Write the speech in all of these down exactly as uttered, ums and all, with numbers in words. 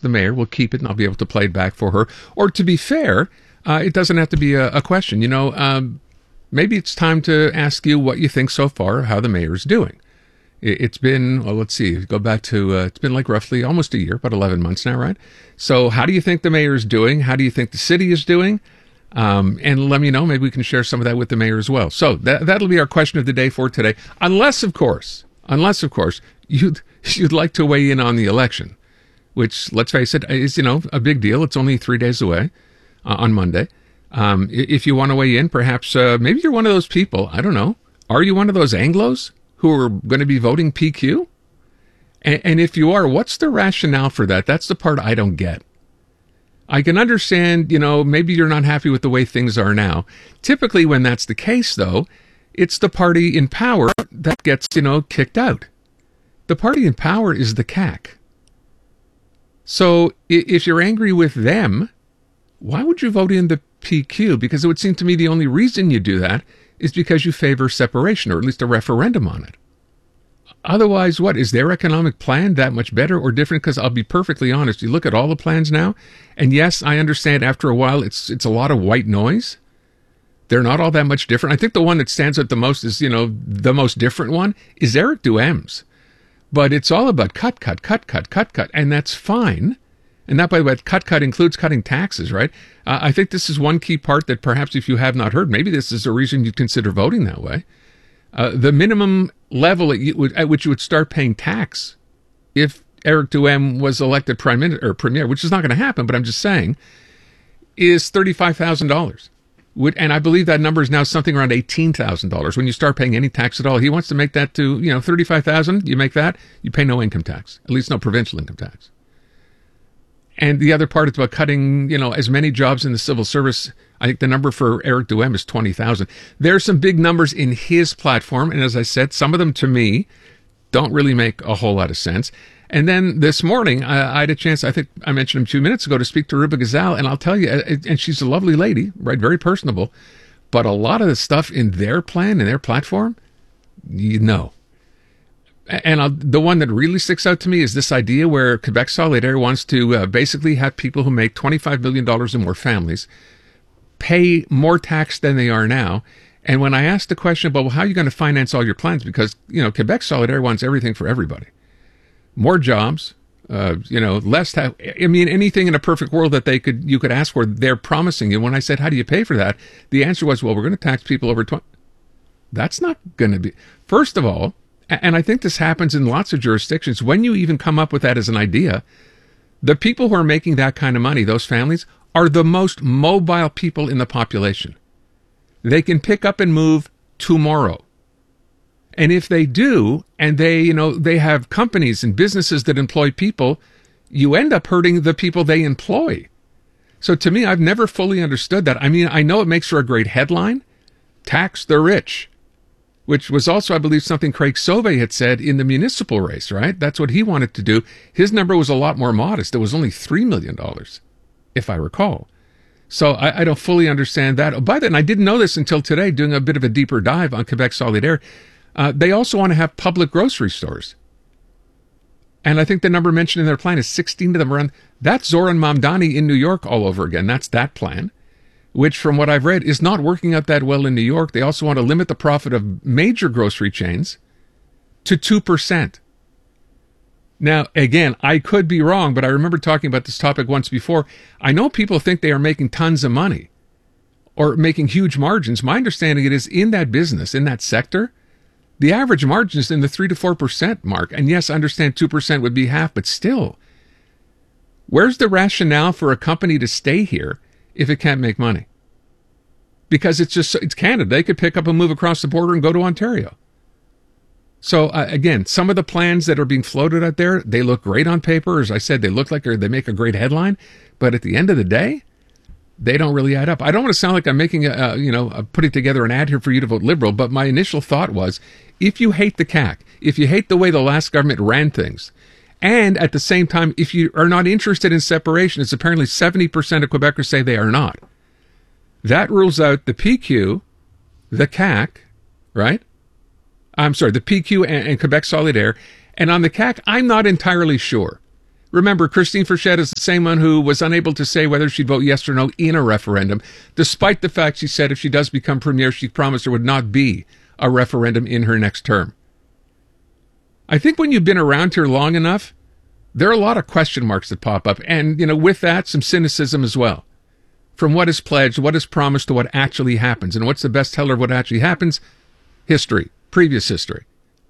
the mayor. We'll keep it, and I'll be able to play it back for her. Or to be fair, uh, it doesn't have to be a, a question. You know, um, maybe it's time to ask you what you think so far, how the mayor's doing. It, it's been, well, let's see, go back to, uh, it's been like roughly almost a year, about eleven months now, right? So how do you think the mayor's doing? How do you think the city is doing? Um, and let me know. Maybe we can share some of that with the mayor as well. So that, that'll be our question of the day for today. Unless, of course, unless, of course, you'd, you'd like to weigh in on the election, which, let's face it, is, you know, a big deal. It's only three days away uh, on Monday. Um, if you want to weigh in, perhaps uh, maybe you're one of those people. I don't know. Are you one of those Anglos who are going to be voting P Q? And, and if you are, what's the rationale for that? That's the part I don't get. I can understand, you know, maybe you're not happy with the way things are now. Typically, when that's the case, though, it's the party in power that gets, you know, kicked out. The party in power is the C A C. So if you're angry with them, why would you vote in the P Q? Because it would seem to me the only reason you do that is because you favor separation, or at least a referendum on it. Otherwise, what? Is their economic plan that much better or different? Because I'll be perfectly honest, you look at all the plans now, and yes, I understand after a while it's it's a lot of white noise. They're not all that much different. I think the one that stands out the most is, you know, the most different one is Eric Duhaim's. But it's all about cut, cut, cut, cut, cut, cut, and that's fine. And that, by the way, cut, cut includes cutting taxes, right? Uh, I think this is one key part that perhaps if you have not heard, maybe this is a reason you'd consider voting that way. Uh, the minimum level at, you would, at which you would start paying tax if Eric Duhaime was elected prime minister or premier, which is not going to happen, but I'm just saying, is thirty-five thousand dollars. And I believe that number is now something around eighteen thousand dollars when you start paying any tax at all. He wants to make that to, you know, thirty-five thousand dollars. You make that, you pay no income tax, at least no provincial income tax. And the other part is about cutting, you know, as many jobs in the civil service. I think the number for Eric Duhaime is twenty thousand. There are some big numbers in his platform. And as I said, some of them to me don't really make a whole lot of sense. And then this morning, I, I had a chance, I think I mentioned him two minutes ago, to speak to Ruba Gazal. And I'll tell you, and she's a lovely lady, right? Very personable. But a lot of the stuff in their plan, in their platform, you know. And I'll, the one that really sticks out to me is this idea where Quebec Solidaire wants to uh, basically have people who make twenty-five million dollars or more, families, pay more tax than they are now. And when I asked the question about, well, how are you going to finance all your plans? Because, you know, Quebec Solidaire wants everything for everybody. More jobs, uh, you know, less tax. I mean, anything in a perfect world that they could, you could ask for, they're promising you. When I said, how do you pay for that? The answer was, well, we're going to tax people over twenty. That's not going to be, first of all, and I think this happens in lots of jurisdictions, when you even come up with that as an idea, the people who are making that kind of money, those families, are the most mobile people in the population. They can pick up and move tomorrow. And if they do, and they, you know, they have companies and businesses that employ people, you end up hurting the people they employ. So to me, I've never fully understood that. I mean, I know it makes for a great headline, tax the rich, which was also, I believe, something Craig Sauvé had said in the municipal race, right? That's what he wanted to do. His number was a lot more modest. It was only three million dollars, if I recall. So I, I don't fully understand that. Oh, by the way, and I didn't know this until today, doing a bit of a deeper dive on Quebec Solidaire. Uh, they also want to have public grocery stores. And I think the number mentioned in their plan is sixteen of them around. That's Zoran Mamdani in New York all over again. That's that plan, which from what I've read is not working out that well in New York. They also want to limit the profit of major grocery chains to two percent. Now, again, I could be wrong, but I remember talking about this topic once before. I know people think they are making tons of money or making huge margins. My understanding it is in that business, in that sector, the average margin is in the three to four percent mark. And yes, I understand two percent would be half, but still, where's the rationale for a company to stay here if it can't make money? Because it's just, it's Canada. They could pick up and move across the border and go to Ontario. So uh, again, some of the plans that are being floated out there, they look great on paper. As I said, they look like they make a great headline, but at the end of the day, they don't really add up. I don't want to sound like I'm making a, a you know, a, putting together an ad here for you to vote Liberal, but my initial thought was, if you hate the C A C, if you hate the way the last government ran things, and at the same time, if you are not interested in separation, as apparently seventy percent of Quebecers say they are not, that rules out the P Q, the C A C, right? I'm sorry, the P Q and, and Quebec Solidaire. And on the C A C, I'm not entirely sure. Remember, Christine Frechette is the same one who was unable to say whether she'd vote yes or no in a referendum, despite the fact she said if she does become premier, she promised there would not be a referendum in her next term. I think when you've been around here long enough, there are a lot of question marks that pop up. And, you know, with that, some cynicism as well. From what is pledged, what is promised to what actually happens. And what's the best teller of what actually happens? History, previous history.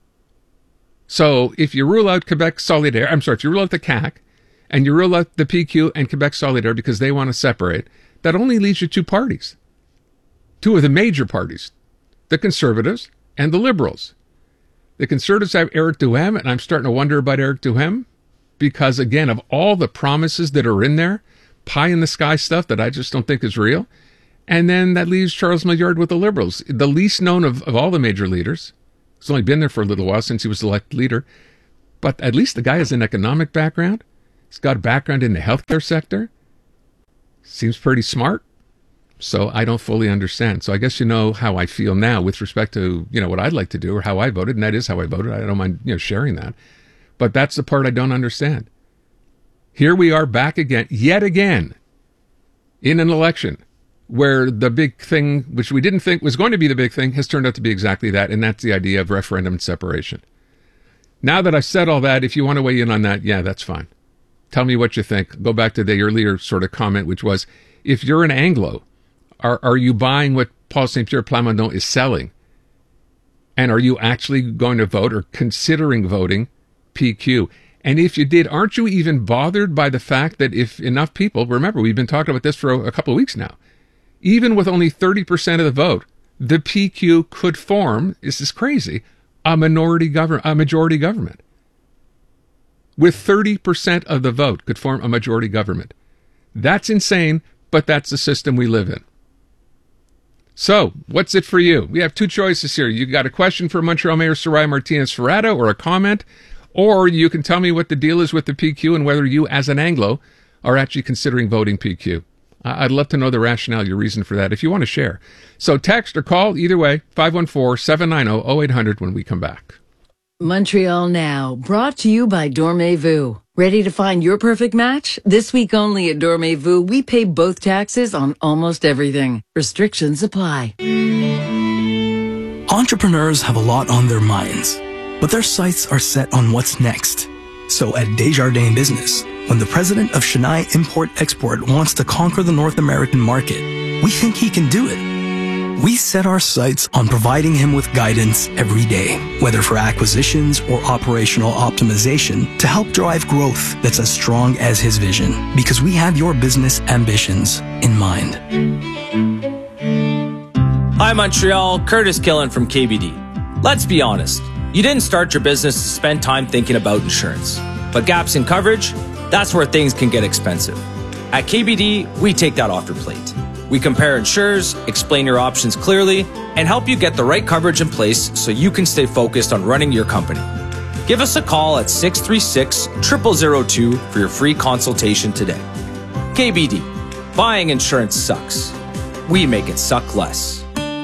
So if you rule out Quebec Solidaire, I'm sorry, if you rule out the C A Q and you rule out the P Q and Quebec Solidaire because they want to separate, that only leaves you two parties. Two of the major parties, the Conservatives and the Liberals. The Conservatives have Eric Duhem, and I'm starting to wonder about Eric Duhem because, again, of all the promises that are in there, pie-in-the-sky stuff that I just don't think is real, and then that leaves Charles Maillard with the Liberals, the least known of, of all the major leaders. He's only been there for a little while since he was elected leader, but at least the guy has an economic background. He's got a background in the healthcare sector. Seems pretty smart. So I don't fully understand. So I guess you know how I feel now with respect to, you know, what I'd like to do or how I voted, and that is how I voted. I don't mind, you know, sharing that. But that's the part I don't understand. Here we are back again, yet again, in an election where the big thing, which we didn't think was going to be the big thing, has turned out to be exactly that, and that's the idea of referendum and separation. Now that I've said all that, if you want to weigh in on that, yeah, that's fine. Tell me what you think. Go back to the earlier sort of comment, which was, if you're an Anglo, are, are you buying what Paul Saint-Pierre Plamondon is selling? And are you actually going to vote or considering voting P Q? And if you did, aren't you even bothered by the fact that if enough people, remember, we've been talking about this for a, a couple of weeks now, even with only thirty percent of the vote, the P Q could form, this is crazy, a minority government, a majority government. With thirty percent of the vote could form a majority government. That's insane, but that's the system we live in. So, what's it for you? We have two choices here. You got a question for Montreal Mayor Soraya Martinez-Ferrado or a comment, or you can tell me what the deal is with the P Q and whether you, as an Anglo, are actually considering voting P Q. I'd love to know the rationale, your reason for that, if you want to share. So text or call, either way, five one four, seven nine zero, zero eight hundred when we come back. Montreal Now, brought to you by Dormez-vous. Ready to find your perfect match? This week only at Dormez-vous, we pay both taxes on almost everything. Restrictions apply. Entrepreneurs have a lot on their minds, but their sights are set on what's next. So at Desjardins Business, when the president of Chennai Import-Export wants to conquer the North American market, we think he can do it. We set our sights on providing him with guidance every day, whether for acquisitions or operational optimization, to help drive growth that's as strong as his vision, because we have your business ambitions in mind. Hi Montreal, Curtis Killen from K B D. Let's be honest, you didn't start your business to spend time thinking about insurance. But gaps in coverage, that's where things can get expensive. At K B D, we take that off your plate. We compare insurers, explain your options clearly, and help you get the right coverage in place so you can stay focused on running your company. Give us a call at six three six, zero zero zero two for your free consultation today. K B D, buying insurance sucks. We make it suck less.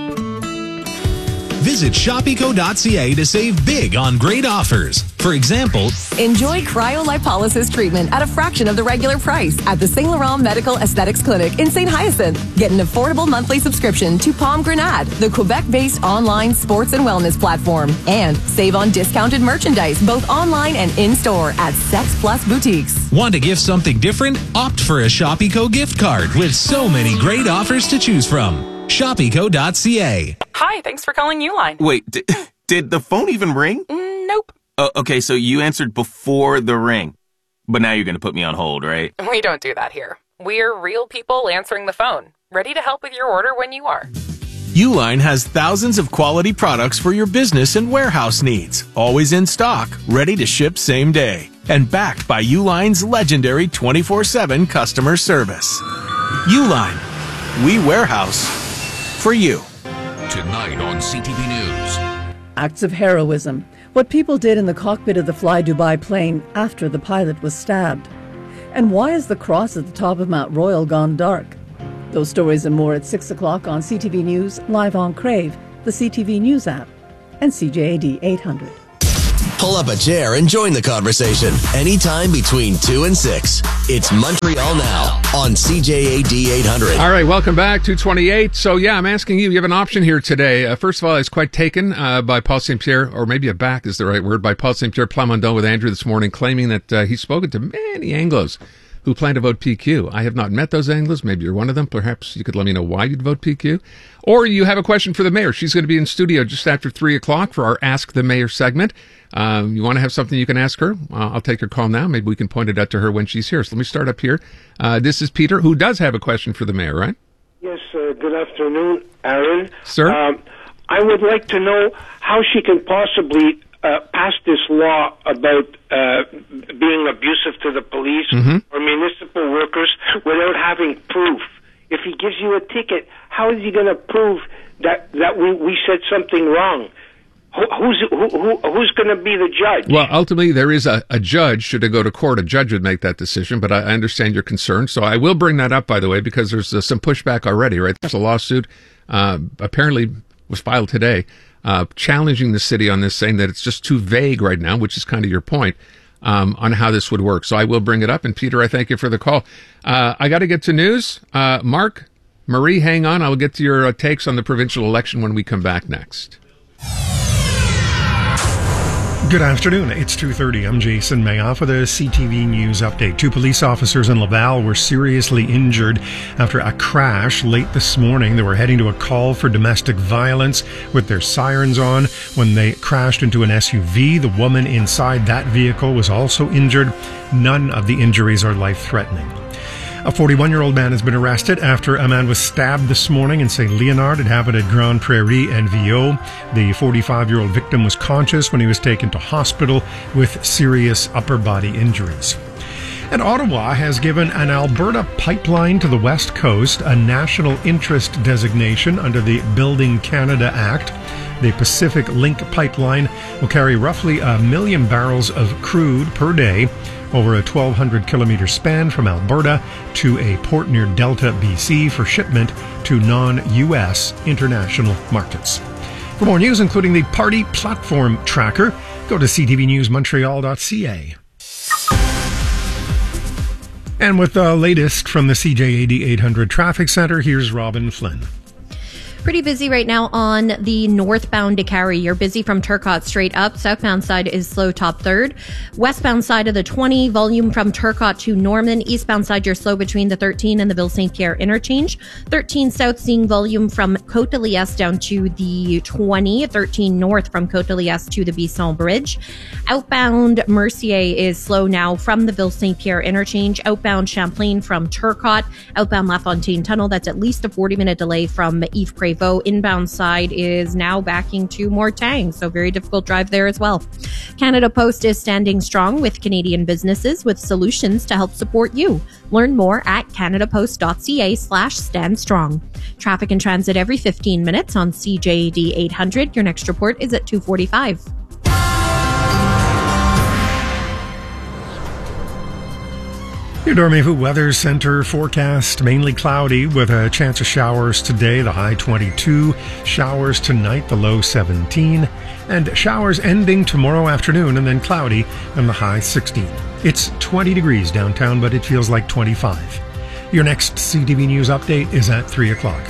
Visit Shopeco dot c a to save big on great offers. For example, enjoy cryolipolysis treatment at a fraction of the regular price at the Saint Laurent Medical Aesthetics Clinic in Saint Hyacinthe. Get an affordable monthly subscription to Palm Grenade, the Quebec-based online sports and wellness platform. And save on discounted merchandise both online and in-store at Sex Plus Boutiques. Want to gift something different? Opt for a Shopeco gift card with so many great offers to choose from. Shopeco dot c a. Hi, thanks for calling Uline. Wait, d- did the phone even ring? Mm, nope. Uh, okay, so you answered before the ring. But now you're going to put me on hold, right? We don't do that here. We're real people answering the phone, ready to help with your order when you are. Uline has thousands of quality products for your business and warehouse needs. Always in stock, ready to ship same day. And backed by Uline's legendary twenty-four seven customer service. Uline. We warehouse for you. Tonight on C T V News. Acts of heroism. What people did in the cockpit of the Fly Dubai plane after the pilot was stabbed. And why is the cross at the top of Mount Royal gone dark? Those stories and more at six o'clock on C T V News, live on Crave, the C T V News app, and C J A D eight hundred. Pull up a chair and join the conversation anytime between two and six. It's Montreal Now on C J A D eight hundred. All right, welcome back, two twenty-eight. So, yeah, I'm asking you, you have an option here today. Uh, first of all, it's quite taken uh, by Paul Saint Pierre, or maybe aback is the right word, by Paul Saint Pierre Plamondon with Andrew this morning, claiming that uh, he's spoken to many Anglos who plan to vote P Q. I have not met those Anglos. Maybe you're one of them. Perhaps you could let me know why you'd vote P Q. Or you have a question for the mayor. She's going to be in studio just after three o'clock for our Ask the Mayor segment. Um, you want to have something you can ask her? Uh, I'll take your call now. Maybe we can point it out to her when she's here. So let me start up here. Uh, this is Peter, who does have a question for the mayor, right? Yes, uh, good afternoon, Aaron. Sir? Um, I would like to know how she can possibly uh, pass this law about uh, being abusive to the police mm-hmm. or municipal workers without having proof. If he gives you a ticket, how is he going to prove that, that we, we said something wrong? Who, who's who, who, who's going to be the judge? Well, ultimately, there is a, a judge. Should it go to court, a judge would make that decision. But I, I understand your concern. So I will bring that up, by the way, because there's uh, some pushback already, right? There's a lawsuit, uh, apparently was filed today, uh, challenging the city on this, saying that it's just too vague right now, which is kind of your point, um, on how this would work. So I will bring it up. And Peter, I thank you for the call. Uh, I got to get to news. Uh, Mark, Marie, hang on. I'll get to your uh, takes on the provincial election when we come back next. Good afternoon. It's two thirty. I'm Jason Mayoff with a C T V News update. Two police officers in Laval were seriously injured after a crash late this morning. They were heading to a call for domestic violence with their sirens on when they crashed into an S U V. The woman inside that vehicle was also injured. None of the injuries are life-threatening. A forty-one-year-old man has been arrested after a man was stabbed this morning in Saint Leonard. It happened at Grande Prairie and Viau. The forty-five-year-old victim was conscious when he was taken to hospital with serious upper body injuries. And Ottawa has given an Alberta pipeline to the West Coast a national interest designation under the Building Canada Act. The Pacific Link pipeline will carry roughly a million barrels of crude per day over a twelve hundred kilometer span from Alberta to a port near Delta, B C for shipment to non-U S international markets. For more news, including the party platform tracker, go to c t v news montreal dot c a. And with the latest from the C J A D eight hundred Traffic Center, here's Robin Flynn. Pretty busy right now on the northbound to Carey. You're busy from Turcotte straight up. Southbound side is slow top third. Westbound side of the twenty, volume from Turcotte to Norman. Eastbound side, you're slow between the thirteen and the Ville Saint Pierre interchange. thirteen south, seeing volume from Côte de Liesse down to the twenty. thirteen north from Côte de Liesse to the Bisson Bridge. Outbound Mercier is slow now from the Ville Saint Pierre interchange. Outbound Champlain from Turcotte. Outbound LaFontaine Tunnel, that's at least a forty minute delay from Yves Prévost. Inbound side is now backing to Mortagne, so very difficult drive there as well. Canada Post is standing strong with Canadian businesses with solutions to help support you. Learn more at canadapost.ca slash stand strong. Traffic and transit every fifteen minutes on C J A D eight hundred. Your next report is at two forty-five. Your Dormez-vous Weather Center forecast, mainly cloudy with a chance of showers today, the high twenty-two. Showers tonight, the low seventeen. And showers ending tomorrow afternoon and then cloudy and the high sixteen. It's twenty degrees downtown, but it feels like twenty-five. Your next C T V News update is at three o'clock.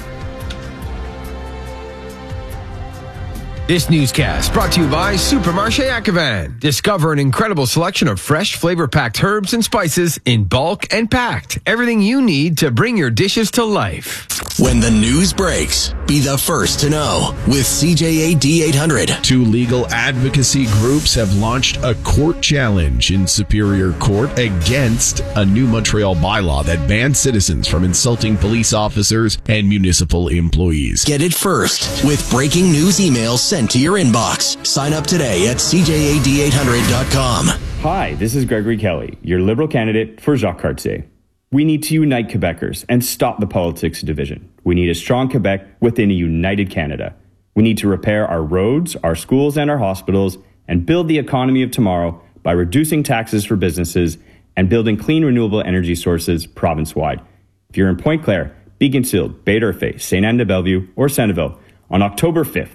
This newscast brought to you by Supermarché Accavan. Discover an incredible selection of fresh, flavor-packed herbs and spices in bulk and packed. Everything you need to bring your dishes to life. When the news breaks, be the first to know with C J A D eight hundred. Two legal advocacy groups have launched a court challenge in Superior Court against a new Montreal bylaw that bans citizens from insulting police officers and municipal employees. Get it first with breaking news emails sent to your inbox. Sign up today at c j a d eight hundred dot com. Hi, this is Gregory Kelly, your Liberal candidate for Jacques Cartier. We need to unite Quebecers and stop the politics of division. We need a strong Quebec within a united Canada. We need to repair our roads, our schools, and our hospitals, and build the economy of tomorrow by reducing taxes for businesses and building clean renewable energy sources province-wide. If you're in Pointe-Claire, Beaconsfield, Bay d'Urfé, Sainte-Anne-de-Bellevue, or Centreville, on October fifth,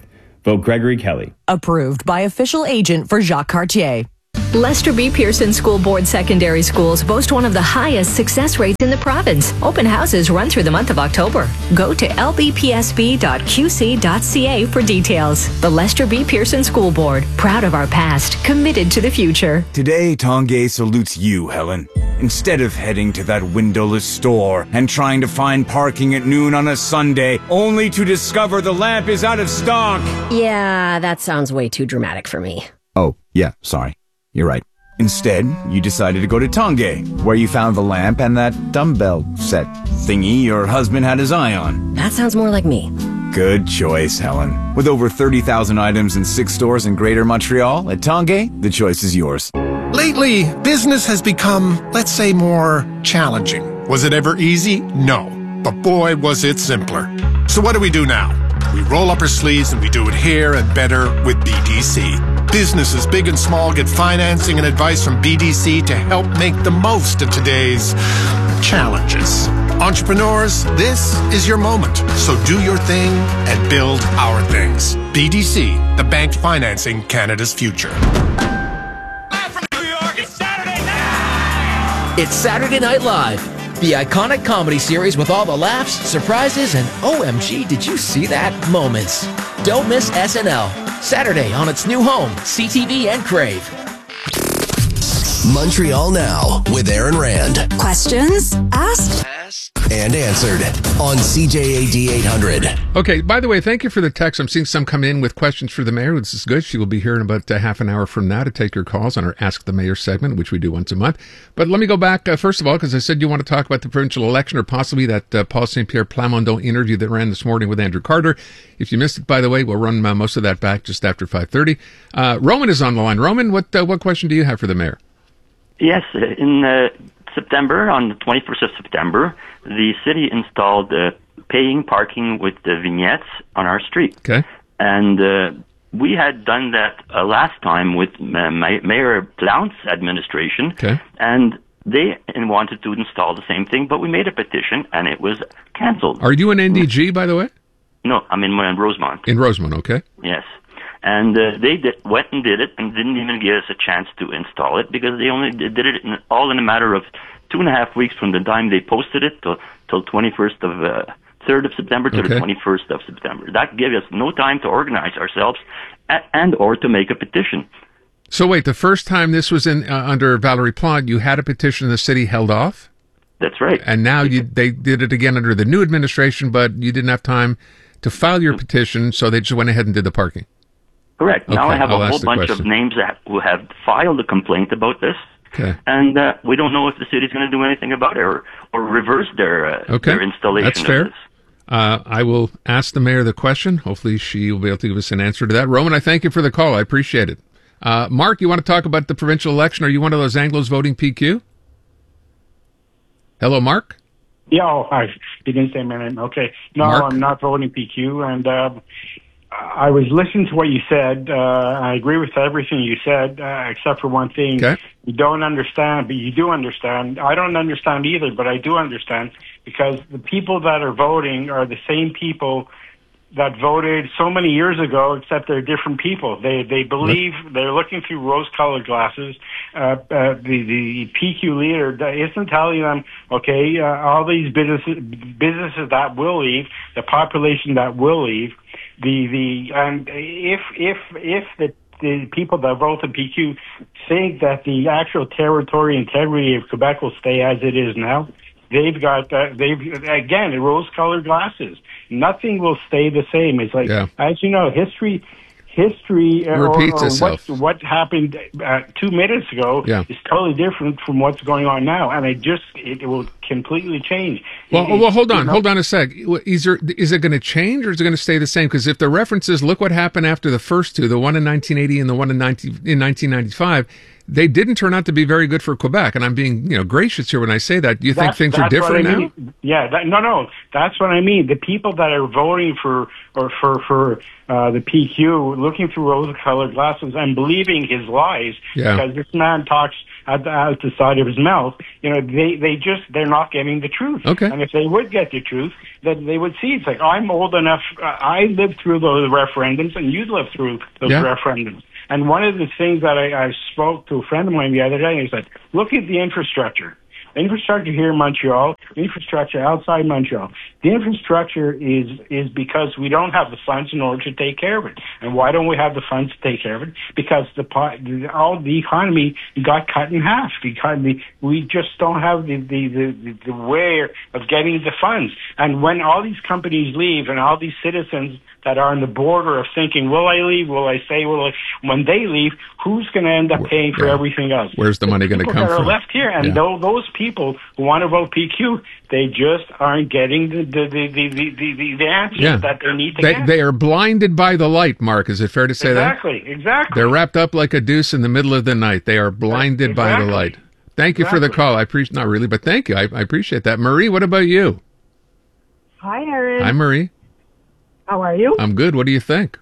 Vote Gregory Kelly. Approved by official agent for Jacques Cartier. Lester B. Pearson School Board secondary schools boast one of the highest success rates in the province. Open houses run through the month of October. Go to l b p s b dot q c dot c a for details. The Lester B. Pearson School Board, proud of our past, committed to the future. Today, Tanguay salutes you, Helen. Instead of heading to that windowless store and trying to find parking at noon on a Sunday, only to discover the lamp is out of stock. Yeah, that sounds way too dramatic for me. Oh, yeah, sorry. You're right. Instead, you decided to go to Tanguay, where you found the lamp and that dumbbell set thingy your husband had his eye on. That sounds more like me. Good choice, Helen. With over thirty thousand items in six stores in Greater Montreal, at Tanguay, the choice is yours. Lately, business has become, let's say, more challenging. Was it ever easy? No. But boy, was it simpler. So what do we do now? We roll up our sleeves and we do it here and better with B D C. Businesses big and small get financing and advice from B D C to help make the most of today's challenges. Entrepreneurs, this is your moment. So do your thing and build our things. B D C, the bank financing Canada's future. It's Saturday Night Live, the iconic comedy series with all the laughs, surprises, and O M G, did you see that moments. Don't miss S N L, Saturday on its new home, C T V and Crave. Montreal Now with Aaron Rand. Questions asked and answered on C J A D eight hundred. Okay, by the way, thank you for the text. I'm seeing some come in with questions for the mayor. This is good. She will be here in about uh, half an hour from now to take your calls on our Ask the Mayor segment, which we do once a month. But let me go back, uh, first of all, because I said you want to talk about the provincial election or possibly that uh, Paul Saint Pierre Plamondon interview that ran this morning with Andrew Carter. If you missed it, by the way, we'll run uh, most of that back just after five thirty. Uh, Roman is on the line. Roman, what uh, what question do you have for the mayor? Yes, in uh, September, on the twenty-first of September, the city installed uh, paying parking with the vignettes on our street. Okay. And uh, we had done that uh, last time with uh, Mayor Blount's administration. Okay. And they wanted to install the same thing, but we made a petition, and it was canceled. Are you an N D G, by the way? No, I'm in, in Rosemont. In Rosemont, okay. Yes. And uh, they did, went and did it and didn't even give us a chance to install it because they only did it in, all in a matter of two and a half weeks from the time they posted it till till twenty-first of uh, third of September to Okay. the twenty-first of September. That gave us no time to organize ourselves and, and or to make a petition. So wait, the first time this was in uh, under Valerie Plante, you had a petition the city held off? That's right. And now you they did it again under the new administration, but you didn't have time to file your petition, so they just went ahead and did the parking. Correct. Now Okay, I have I'll a ask whole the bunch question. of names that who have filed a complaint about this. Okay. And uh, we don't know if the city's going to do anything about it or, or reverse their, uh, Okay. their installation That's of fair. this. Uh, I will ask the mayor the question. Hopefully she will be able to give us an answer to that. Roman, I thank you for the call. I appreciate it. Uh, Mark, you want to talk about the provincial election? Are you one of those Anglos voting P Q? Hello, Mark? Yeah, oh, I you didn't say my name. Okay. No, Mark? I'm not voting P Q. And uh, I was listening to what you said. Uh, I agree with everything you said, uh, except for one thing. Okay. You don't understand, but you do understand. I don't understand either, but I do understand because the people that are voting are the same people that voted so many years ago, except they're different people. They they believe they're looking through rose-colored glasses. Uh, uh, the the P Q leader isn't telling them, okay, uh, all these businesses businesses that will leave, the population that will leave, the the and if if if the the people that vote in P Q think that the actual territory integrity of Quebec will stay as it is now, they've got uh, they've again rose-colored glasses. Nothing will stay the same. It's like, Yeah. as you know, history, history, uh, or, Repeats or itself. what, what happened uh, two minutes ago Yeah. is totally different from what's going on now, and it just it, it will completely change. Well, It- well, hold you on, know, hold on a sec. Is there is it going to change or is it going to stay the same? Because if the references, look what happened after the first two, the one in nineteen eighty and the one in nineteen in nineteen ninety-five, they didn't turn out to be very good for Quebec. And I'm being, you know, gracious here when I say that. Do you think That's- things are that's what different I now? mean. Yeah, that, no, no, that's what I mean. The people that are voting for or for for uh, the P Q, looking through rose-colored glasses and believing his lies, Yeah. because this man talks out the, out the side of his mouth. You know, they, they just, they're not getting the truth. Okay. And if they would get the truth, then they would see it's like, I'm old enough, uh, I lived through those referendums and you lived through those Yeah. referendums. And one of the things that I, I spoke to a friend of mine the other day, and he said, look at the infrastructure. Infrastructure here in Montreal, infrastructure outside Montreal. The infrastructure is is because we don't have the funds in order to take care of it. And why don't we have the funds to take care of it? Because the po- all the economy got cut in half. The economy, we just don't have the the, the the way of getting the funds. And when all these companies leave, and all these citizens that are on the border of thinking, will I leave? Will I stay? Will I? When they leave, who's going to end up paying for yeah. everything else? Where's the money going to People come that from? are left here, and Yeah. tho- those people who want to vote P Q, they just aren't getting the the the the the, the, the answers Yeah. that they need to They, get. they are blinded by the light, Mark. Is it fair to say exactly, that? exactly. They're wrapped up like a deuce in the middle of the night. They are blinded by the Exactly. light. Thank you for the Exactly. call. I appreciate, not really, but thank you. I, I appreciate that. Marie, what about you? Hi, Aaron. Hi, Marie. How are you? I'm good. What do you think?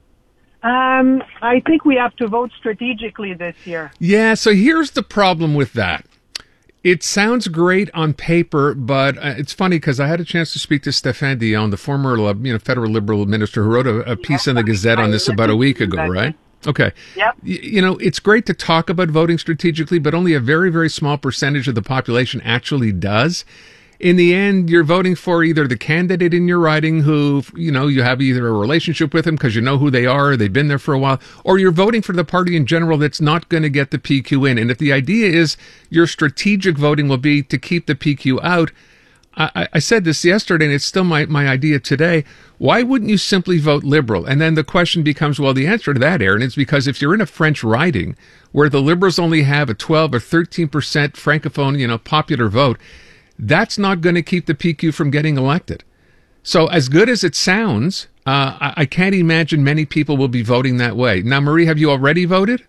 Um, I think we have to vote strategically this year. Yeah, so here's the problem with that. It sounds great on paper, but uh, it's funny because I had a chance to speak to Stéphane Dion, the former uh, you know, federal liberal minister who wrote a, a piece in the Gazette on this about a week ago, right? Okay. Yep. Y- you know, it's great to talk about voting strategically, but only a very, very small percentage of the population actually does. In the end, you're voting for either the candidate in your riding who, you know, you have either a relationship with them because you know who they are, they've been there for a while, or you're voting for the party in general that's not going to get the P Q in. And if the idea is your strategic voting will be to keep the P Q out, I, I said this yesterday, and it's still my, my idea today. Why wouldn't you simply vote Liberal? And then the question becomes, well, the answer to that, Aaron, is because if you're in a French riding where the Liberals only have a twelve or thirteen percent Francophone, you know, popular vote, that's not going to keep the P Q from getting elected. So as good as it sounds, uh, I, I can't imagine many people will be voting that way. Now, Marie, have you already voted?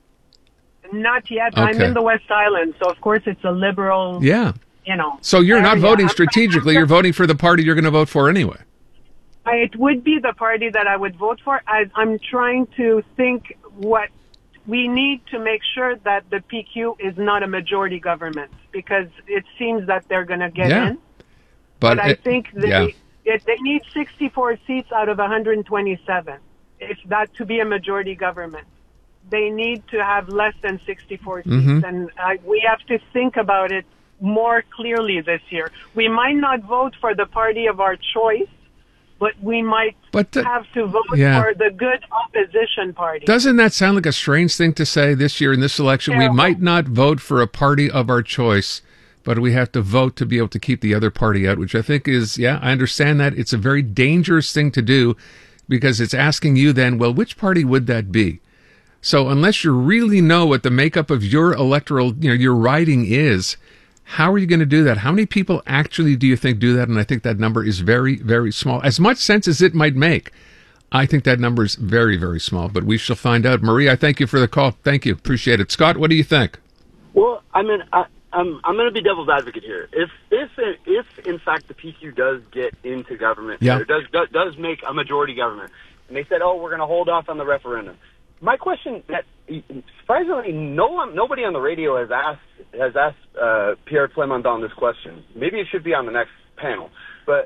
Not yet. I'm Okay. in the West Island, so of course it's a liberal. Yeah. You know. So you're not area. voting I'm- strategically. You're voting for the party you're going to vote for anyway. I- It would be the party that I would vote for. I, I'm trying to think what we need to make sure that the P Q is not a majority government, because it seems that they're going to get Yeah. in. But, But I it- think they, yeah. it, they need sixty-four seats out of one hundred twenty-seven. If that to be a majority government, they need to have less than sixty-four seats, Mhm. and uh, we have to think about it more clearly this year. We might not vote for the party of our choice, but we might But the- have to vote yeah. for the good opposition party. Doesn't that sound like a strange thing to say this year in this election? We might not vote for a party of our choice, but we have to vote to be able to keep the other party out, which I think is, yeah, I understand that. It's a very dangerous thing to do because it's asking you then, well, which party would that be? So unless you really know what the makeup of your electoral, you know, your riding is, how are you going to do that? How many people actually do you think do that? And I think that number is very, very small. As much sense as it might make, I think that number is very, very small, but we shall find out. Marie, I thank you for the call. Thank you. Appreciate it. Scott, what do you think? Well, I mean, I, I'm I'm going to be devil's advocate here. If if if in fact the P Q does get into government, Yeah. or does, does does make a majority government, and they said, oh, we're going to hold off on the referendum. My question that surprisingly no one, nobody on the radio has asked has asked uh, Pierre Plamondon this question. Maybe it should be on the next panel. But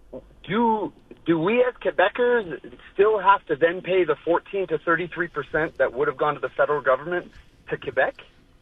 do do we as Quebecers still have to then pay the fourteen to thirty-three percent that would have gone to the federal government to Quebec?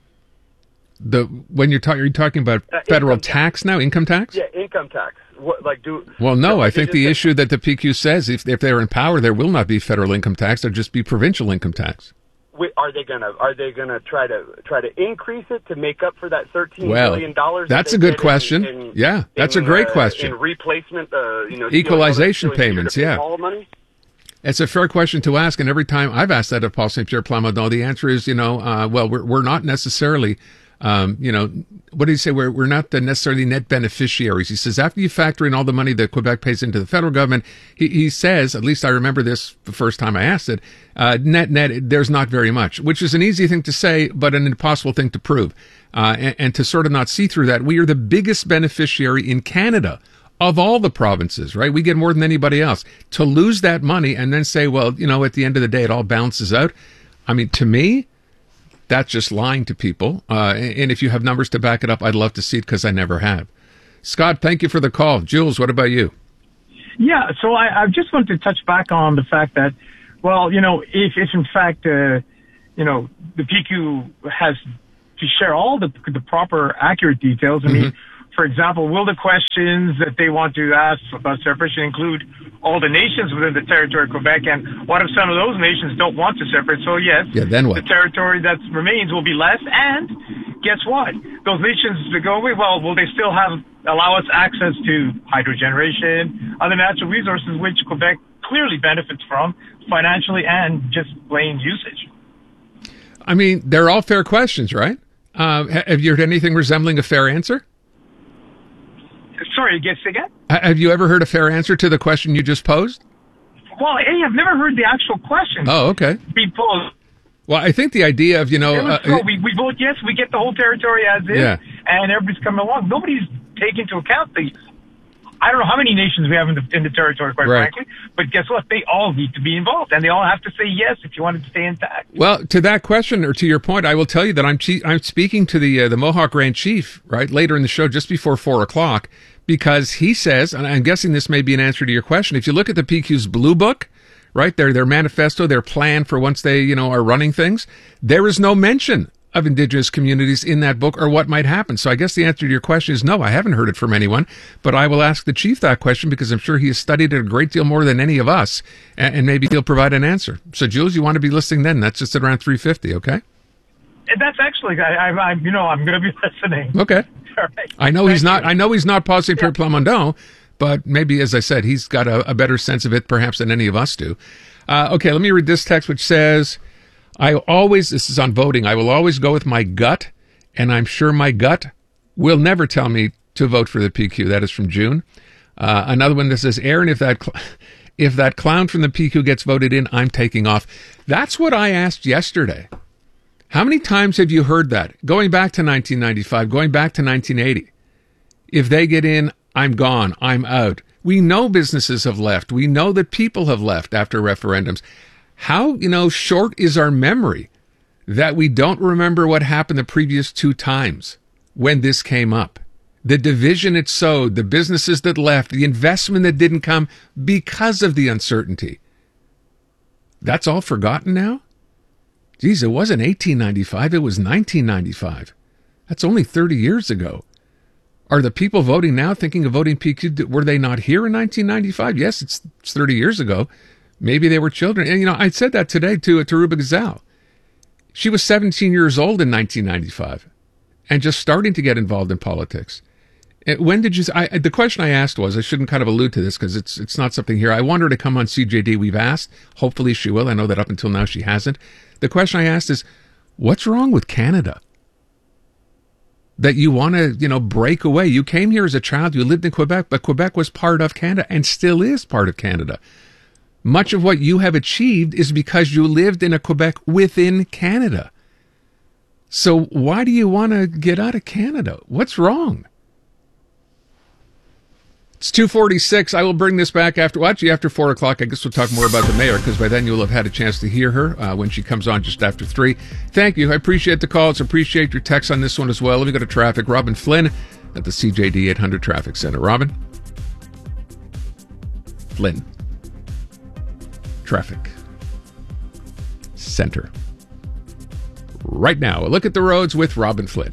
The when you're talking, are you talking about Uh, federal income tax now, income tax? Yeah, income tax. What, like do? Well, no, I they think just the said- issue that the P Q says, if if they're in power, there will not be federal income tax. There'll just be provincial income tax. Wait, Are they gonna Are they gonna try to try to increase it to make up for that thirteen Well, billion dollars? that's that a they good get in- question. in- Yeah, that's a in, great uh, question. In replacement, uh, you know, Equalization stealing- stealing payments, to pay yeah. all the money. It's a fair question to ask, and every time I've asked that of Paul Saint Pierre Plamondon, the answer is, you know, uh, well, we're we're not necessarily, um, you know, what did he say? We're we're not the necessarily net beneficiaries. He says after you factor in all the money that Quebec pays into the federal government, he he says, at least I remember this the first time I asked it, uh, net net there's not very much, which is an easy thing to say, but an impossible thing to prove, uh, and, and to sort of not see through that. We are the biggest beneficiary in Canada of all the provinces, right? We get more than anybody else. To lose that money and then say, well, you know, at the end of the day, it all balances out. I mean, to me, That's just lying to people. Uh, and if you have numbers to back it up, I'd love to see it because I never have. Scott, thank you for the call. Jules, what about you? Yeah, so I, I just want to touch back on the fact that, well, you know, if, if in fact, uh, you know, the P Q has to share all the, the proper, accurate details. I mean, mm-hmm. for example, will the questions that they want to ask about separation include all the nations within the territory of Quebec? And what if some of those nations don't want to separate? So, yes, yeah, then what? The territory that remains will be less. And guess what? Those nations that go away, well, will they still have allow us access to hydro generation, other natural resources, which Quebec clearly benefits from financially and just plain usage? I mean, they're all fair questions, right? Uh, have you heard anything resembling a fair answer? Sorry, guess again? Have you ever heard a fair answer to the question you just posed? Well, hey, I've never heard the actual question. Oh, okay. Be posed. Well, I think the idea of, you know... Uh, uh, we, we vote yes, we get the whole territory as is, yeah. and everybody's coming along. Nobody's taking into account the... I don't know how many nations we have in the, in the territory, quite right. frankly, but guess what? They all need to be involved, and they all have to say yes if you want it to stay intact. Well, to that question, or to your point, I will tell you that I'm che- I'm speaking to the uh, the Mohawk Grand Chief, right, later in the show, just before four o'clock, because he says, and I'm guessing this may be an answer to your question, if you look at the P Q's Blue Book, right, their their manifesto, their plan for once they, you know, are running things, there is no mention of Indigenous communities in that book or what might happen. So I guess the answer to your question is no, I haven't heard it from anyone, but I will ask the chief that question because I'm sure he has studied it a great deal more than any of us, and, and maybe he'll provide an answer. So Jules, you want to be listening then? That's just at around three fifty, okay? That's actually, I, I, I you know, I'm going to be listening. Okay. All right. I know Thank he's not, you. I know he's not Paul Saint Pierre Plamondon, but maybe, as I said, he's got a, a better sense of it perhaps than any of us do. Uh, okay, let me read this text, which says, I always, this is on voting, I will always go with my gut, and I'm sure my gut will never tell me to vote for the P Q. That is from June. Uh, another one that says, Aaron, if that, cl- if that clown from the P Q gets voted in, I'm taking off. That's what I asked yesterday. How many times have you heard that? Going back to nineteen ninety-five, going back to nineteen eighty. If they get in, I'm gone, I'm out. We know businesses have left. We know that people have left after referendums. How, you know, short is our memory that we don't remember what happened the previous two times when this came up? The division it sowed, the businesses that left, the investment that didn't come because of the uncertainty. That's all forgotten now? Geez, it wasn't eighteen ninety-five, it was nineteen ninety-five. That's only thirty years ago. Are the people voting now thinking of voting P Q? Were they not here in nineteen ninety-five? Yes, it's, it's thirty years ago. Maybe they were children. And, you know, I said that today to, to Ruba Gazal. She was seventeen years old in nineteen ninety-five and just starting to get involved in politics. When did you... I, the question I asked was, I shouldn't kind of allude to this because it's it's not something here. I want her to come on C J D. We've asked. Hopefully she will. I know that up until now she hasn't. The question I asked is, what's wrong with Canada? That you want to, you know, break away. You came here as a child. You lived in Quebec, but Quebec was part of Canada and still is part of Canada. Much of what you have achieved is because you lived in a Quebec within Canada. So why do you want to get out of Canada? What's wrong? It's two forty-six. I will bring this back after, well, actually after four o'clock. I guess we'll talk more about the mayor because by then you'll have had a chance to hear her uh, when she comes on just after three. Thank you. I appreciate the calls. Appreciate your texts on this one as well. Let me go to traffic. Robin Flynn at the C J D eight hundred Traffic Center. Robin? Flynn. Traffic Center. Right now, a look at the roads with Robin Flynn,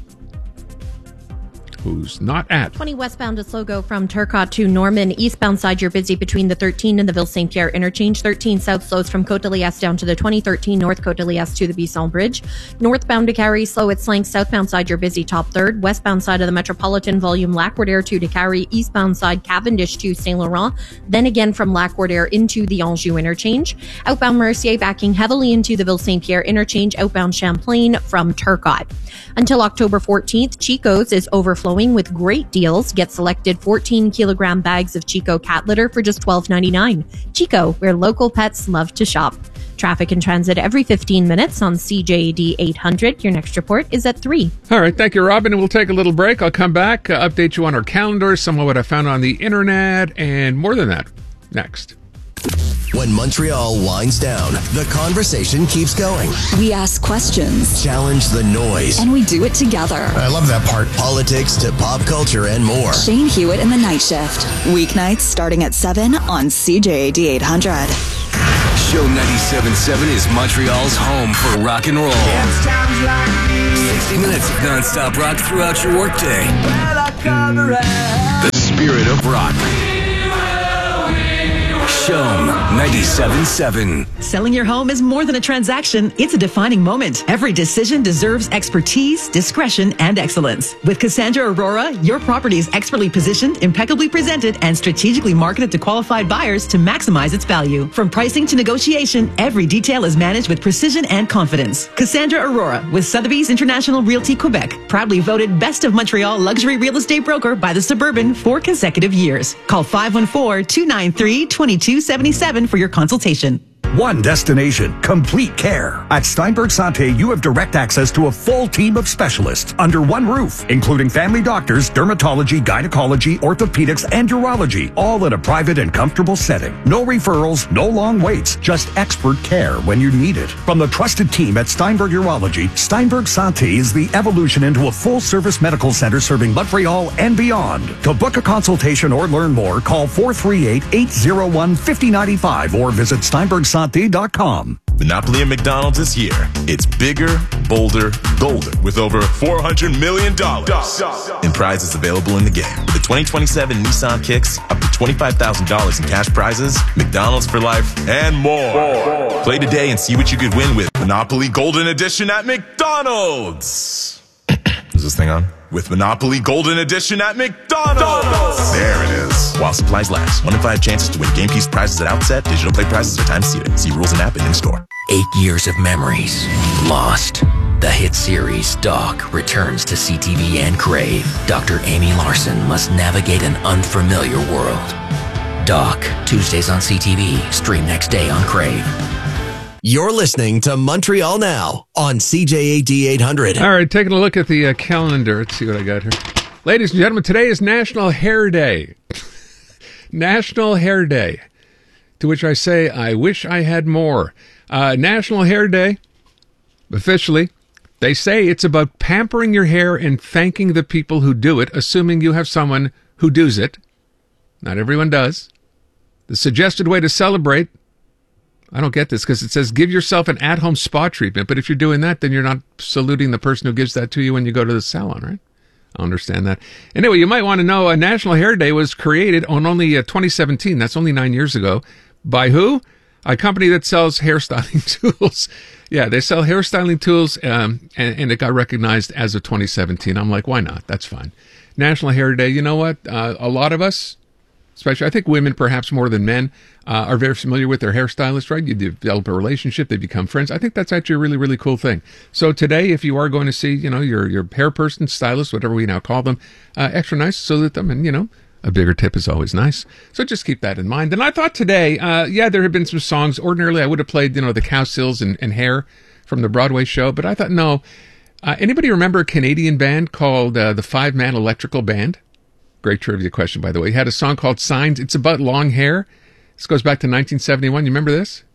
who's not at. twenty westbound to Slogo from Turcotte to Norman. Eastbound side, you're busy between the thirteen and the Ville Saint Pierre interchange. thirteen south slows from Côte de Liesse down to the twenty thirteen North Côte de Liesse to the Bisson Bridge. Northbound to Carrie, slow at Slank. Southbound side, you're busy top third. Westbound side of the Metropolitan, volume Lac-Roudère to Carrie. Eastbound side, Cavendish to Saint Laurent. Then again from Lac-Roudère into the Anjou interchange. Outbound Mercier backing heavily into the Ville Saint Pierre interchange. Outbound Champlain from Turcotte. Until October fourteenth, Chico's is overflowing with great deals. Get selected fourteen kilogram bags of Chico cat litter for just twelve ninety-nine. Chico, where local pets love to shop. Traffic and transit every fifteen minutes on C J D eight hundred. Your next report is at three. All right. Thank you, Robin. And we'll take a little break. I'll come back, uh, update you on our calendar, some of what I found on the internet, and more than that next. When Montreal winds down, the conversation keeps going. We ask questions. Challenge the noise. And we do it together. I love that part. Politics to pop culture and more. Shane Hewitt in the Night Shift. Weeknights starting at seven on C J A D eight hundred. Show ninety-seven point seven is Montreal's home for rock and roll. sixty minutes of non-stop rock throughout your workday. The spirit of rock. Show ninety-seven point seven. Selling your home is more than a transaction. It's a defining moment. Every decision deserves expertise, discretion, and excellence. With Cassandra Aurora, your property is expertly positioned, impeccably presented, and strategically marketed to qualified buyers to maximize its value. From pricing to negotiation, every detail is managed with precision and confidence. Cassandra Aurora with Sotheby's International Realty Quebec, proudly voted Best of Montreal Luxury Real Estate Broker by the Suburban four consecutive years. Call five one four, two nine three, two two seven seven for your consultation. One destination, complete care. At Steinberg Santé, you have direct access to a full team of specialists under one roof, including family doctors, dermatology, gynecology, orthopedics, and urology, all in a private and comfortable setting. No referrals, no long waits, just expert care when you need it. From the trusted team at Steinberg Urology, Steinberg Santé is the evolution into a full-service medical center serving Montreal and beyond. To book a consultation or learn more, call four three eight, eight zero one, five zero nine five or visit Steinberg Santé dot com. Monopoly at McDonald's this year. It's bigger, bolder, golden with over four hundred million dollars in prizes available in the game. With the twenty twenty-seven Nissan Kicks, up to twenty-five thousand dollars in cash prizes, McDonald's for life, and more. more. Play today and see what you could win with Monopoly Golden Edition at McDonald's. Is this thing on? With Monopoly Golden Edition at McDonald's. There it is. While supplies last. One in five chances to win game piece prizes at outset. Digital play prizes are time seated. See rules and app and in store. Eight years of memories lost. The hit series Doc returns to C T V and Crave. Doctor Amy Larson must navigate an unfamiliar world. Doc, Tuesdays on C T V. Stream next day on Crave. You're listening to Montreal Now on C J A D eight hundred. All right, taking a look at the uh, calendar. Let's see what I got here. Ladies and gentlemen, today is National Hair Day. National Hair Day. To which I say, I wish I had more. Uh, National Hair Day, officially, they say it's about pampering your hair and thanking the people who do it, assuming you have someone who does it. Not everyone does. The suggested way to celebrate, I don't get this because it says give yourself an at-home spa treatment. But if you're doing that, then you're not saluting the person who gives that to you when you go to the salon, right? I understand that. Anyway, you might want to know a National Hair Day was created on only uh, twenty seventeen. That's only nine years ago. By who? A company that sells hairstyling tools. Yeah, they sell hairstyling tools, um, and, and it got recognized as of twenty seventeen. I'm like, why not? That's fine. National Hair Day, you know what? Uh, a lot of us, especially, I think women perhaps more than men, uh, are very familiar with their hairstylist, right? You develop a relationship, they become friends. I think that's actually a really, really cool thing. So today, if you are going to see, you know, your, your hair person, stylist, whatever we now call them, uh, extra nice, salute them, and, you know, a bigger tip is always nice. So just keep that in mind. And I thought today, uh, yeah, there have been some songs. Ordinarily, I would have played, you know, the Cowsills and, and Hair from the Broadway show, but I thought, no. Uh, anybody remember a Canadian band called uh, the Five Man Electrical Band? Great trivia question, by the way. He had a song called Signs. It's about long hair. This goes back to nineteen seventy-one. You remember this?